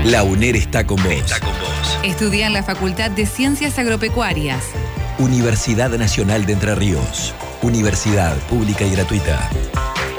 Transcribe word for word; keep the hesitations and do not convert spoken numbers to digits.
La UNER está con vos. Está con vos. Estudia en la Facultad de Ciencias Agropecuarias. Universidad Nacional de Entre Ríos. Universidad pública y gratuita.